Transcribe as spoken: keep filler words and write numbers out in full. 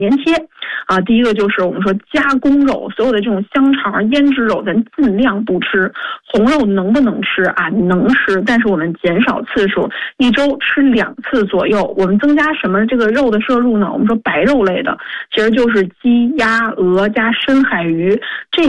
连切啊，第一个就是我们说加工肉，所有的这种香肠、腌制肉，咱尽量不吃。红肉能不能吃啊？能吃，但是我们减少次数，一周吃两次左右。我们增加什么这个肉的摄入呢？我们说白肉类的，其实就是鸡、鸭、鹅加深海鱼这。